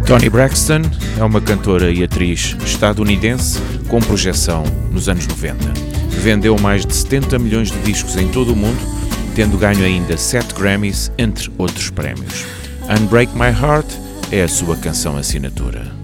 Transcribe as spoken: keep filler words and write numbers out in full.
Toni Braxton é uma cantora e atriz estadunidense com projeção nos anos noventa. Vendeu mais de setenta milhões de discos em todo o mundo, tendo ganho ainda sete Grammys, entre outros prémios. Unbreak My Heart é a sua canção assinatura.